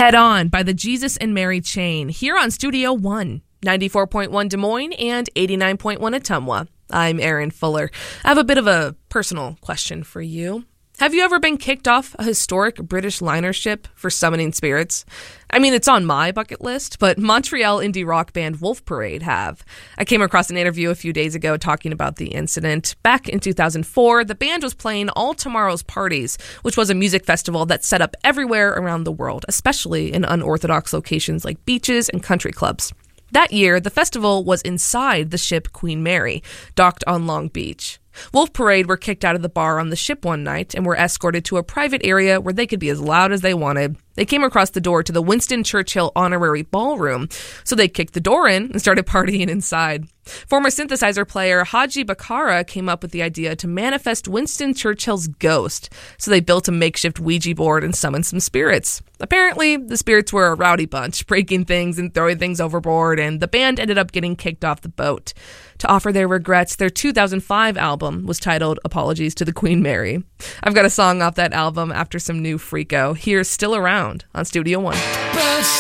Head On by the Jesus and Mary Chain here on Studio One, 94.1 Des Moines and 89.1 Ottumwa. I'm Aaron Fuller. I have a bit of a personal question for you. Have you ever been kicked off a historic British liner ship for summoning spirits? I mean, it's on my bucket list, but Montreal indie rock band Wolf Parade have. I came across an interview a few days ago talking about the incident. Back in 2004, the band was playing All Tomorrow's Parties, which was a music festival that's set up everywhere around the world, especially in unorthodox locations like beaches and country clubs. That year, the festival was inside the ship Queen Mary, docked on Long Beach. Wolf Parade were kicked out of the bar on the ship one night and were escorted to a private area where they could be as loud as they wanted. They came across the door to the Winston Churchill Honorary Ballroom, so they kicked the door in and started partying inside. Former synthesizer player Haji Bakara came up with the idea to manifest Winston Churchill's ghost, so they built a makeshift Ouija board and summoned some spirits. Apparently, the spirits were a rowdy bunch, breaking things and throwing things overboard, and the band ended up getting kicked off the boat. To offer their regrets, their 2005 album was titled Apologies to the Queen Mary. I've got a song off that album after some new Freako. Here's Still Around on Studio One.